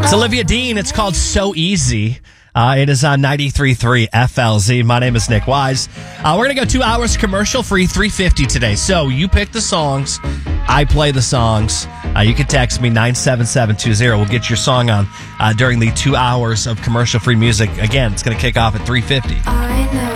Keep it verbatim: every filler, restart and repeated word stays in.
It's Olivia Dean. It's called So Easy. Uh, it is on ninety-three point three F L Z. My name is Nick Wise. Uh, we're going to go two hours commercial free, three fifty today. So you pick the songs. I play the songs. Uh, you can text me nine seven seven two zero. We'll get your song on uh, during the two hours of commercial free music. Again, it's going to kick off at three fifty. I know.